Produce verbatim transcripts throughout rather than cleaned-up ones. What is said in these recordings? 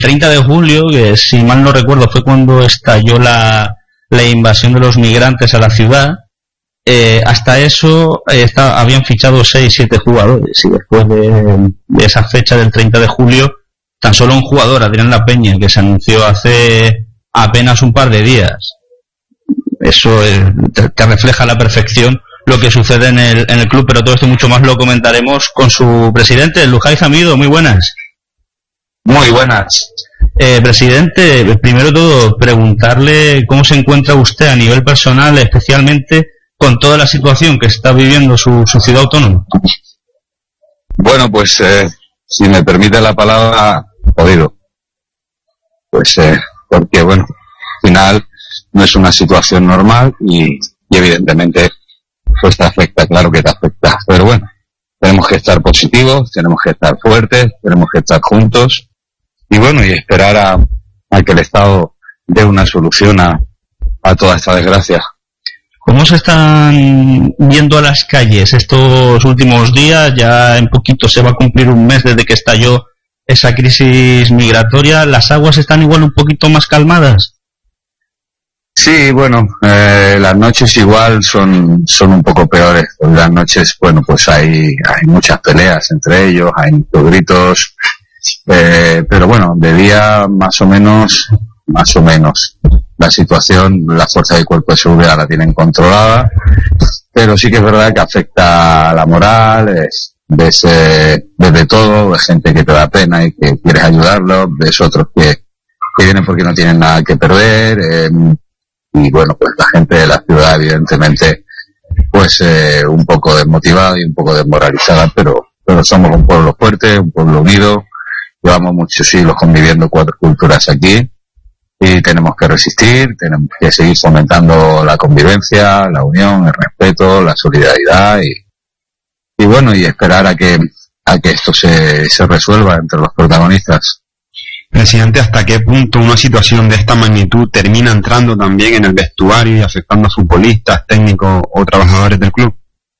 treinta de julio, que si mal no recuerdo fue cuando estalló la, la invasión de los migrantes a la ciudad, eh, hasta eso eh, está, habían fichado seis siete jugadores, y después de, de esa fecha del treinta de julio, tan solo un jugador, Adrián La Peña, que se anunció hace apenas un par de días. Eso eh, te, te refleja a la perfección lo que sucede en el, en el club, pero todo esto y mucho más lo comentaremos con su presidente, Lujay Zamido. Muy buenas. Muy buenas. Eh, presidente, primero de todo, preguntarle cómo se encuentra usted a nivel personal, especialmente con toda la situación que está viviendo su, su ciudad autónoma. Bueno, pues eh, si me permite la palabra, jodido. Pues eh, porque, bueno, al final no es una situación normal y, y evidentemente pues te afecta, claro que te afecta. Pero bueno, tenemos que estar positivos, tenemos que estar fuertes, tenemos que estar juntos y bueno, y esperar a, a que el Estado dé una solución a, a toda esta desgracia. ¿Cómo se están viendo a las calles estos últimos días? Ya en poquito se va a cumplir un mes desde que estalló esa crisis migratoria. ¿Las aguas están igual un poquito más calmadas? Sí, bueno, eh, las noches igual son son un poco peores. Las noches, bueno, pues hay hay muchas peleas entre ellos, hay muchos gritos, eh, pero bueno, de día más o menos, más o menos. La situación, la fuerza del cuerpo de seguridad la tienen controlada, pero sí que es verdad que afecta a la moral, es, ves, eh, ves de todo, ves gente que te da pena y que quieres ayudarlos, ves otros que, que vienen porque no tienen nada que perder, eh, y bueno, pues la gente de la ciudad evidentemente pues eh, un poco desmotivada y un poco desmoralizada, pero, pero somos un pueblo fuerte, un pueblo unido, llevamos muchos siglos conviviendo cuatro culturas aquí, y tenemos que resistir, tenemos que seguir fomentando la convivencia, la unión, el respeto, la solidaridad y, y bueno, y esperar a que a que esto se, se resuelva entre los protagonistas. Presidente, ¿hasta qué punto una situación de esta magnitud termina entrando también en el vestuario y afectando a futbolistas, técnicos o trabajadores del club?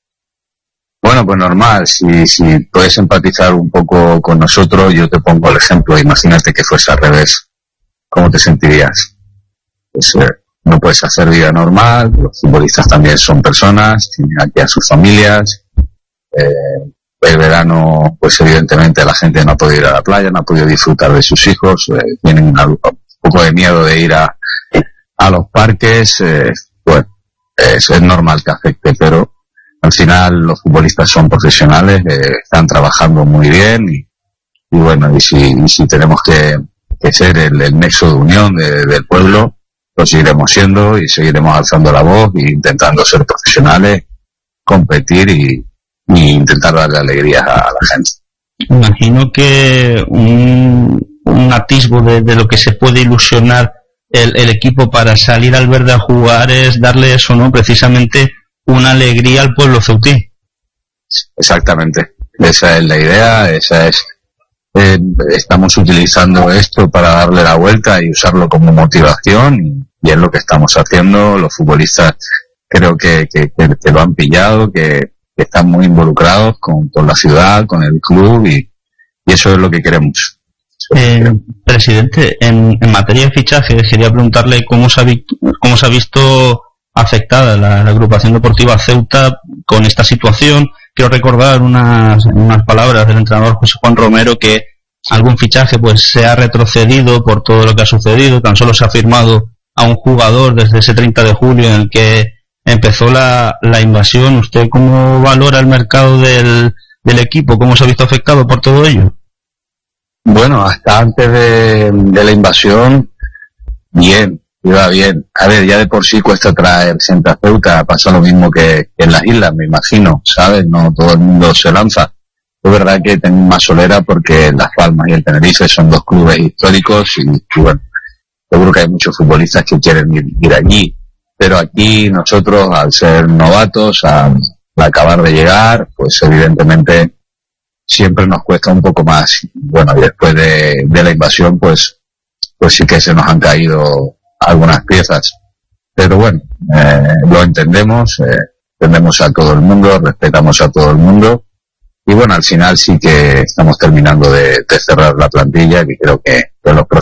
Bueno, pues normal, si, si puedes empatizar un poco con nosotros, yo te pongo el ejemplo, imagínate que fuese al revés. ¿Cómo te sentirías? Pues eh, no puedes hacer vida normal, los futbolistas también son personas, tienen aquí a sus familias, eh, el verano, pues evidentemente la gente no ha podido ir a la playa, no ha podido disfrutar de sus hijos, eh, tienen una, un poco de miedo de ir a, a los parques, eh, bueno, es, es normal que afecte, pero al final los futbolistas son profesionales, eh, están trabajando muy bien y, y bueno, y si, y si tenemos que que ser el, el nexo de unión de, del pueblo, lo seguiremos siendo y seguiremos alzando la voz e intentando ser profesionales, competir y, y intentar darle alegría a, a la gente. Imagino que un, un atisbo de, de lo que se puede ilusionar el, el equipo para salir al verde a jugar es darle eso, ¿no? Precisamente una alegría al pueblo ceutí. Exactamente, esa es la idea, esa es Eh, estamos utilizando esto para darle la vuelta y usarlo como motivación y, y es lo que estamos haciendo. Los futbolistas creo que, que, que, que lo han pillado, que, que están muy involucrados con, con la ciudad, con el club y, y eso es lo que queremos. Eh, presidente, en, en materia de fichaje quería preguntarle cómo se ha, vi, cómo se ha visto afectada la, la agrupación deportiva Ceuta con esta situación. Quiero recordar unas, unas palabras del entrenador José Juan Romero, que algún fichaje pues se ha retrocedido por todo lo que ha sucedido. Tan solo se ha firmado a un jugador desde ese treinta de julio en el que empezó la, la invasión. ¿Usted cómo valora el mercado del, del equipo? ¿Cómo se ha visto afectado por todo ello? Bueno, hasta antes de, de la invasión, bien. Iba bien. A ver, ya de por sí cuesta traer gente a Ceuta, pasa lo mismo que, que en las islas, me imagino, ¿sabes? No todo el mundo se lanza. Es verdad que tengo más solera porque Las Palmas y el Tenerife son dos clubes históricos y, y bueno, seguro que hay muchos futbolistas que quieren ir, ir allí. Pero aquí nosotros, al ser novatos, al, al acabar de llegar, pues evidentemente siempre nos cuesta un poco más. Bueno, y después de, de la invasión, pues, pues sí que se nos han caído algunas piezas, pero bueno, eh, lo entendemos, eh, entendemos a todo el mundo, respetamos a todo el mundo y bueno, al final sí que estamos terminando de, de cerrar la plantilla, que creo que, de los